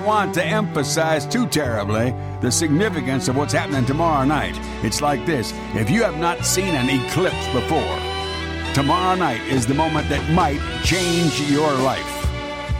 want to emphasize too terribly the significance of what's happening tomorrow night. It's like this. If you have not seen an eclipse before, tomorrow night is the moment that might change your life.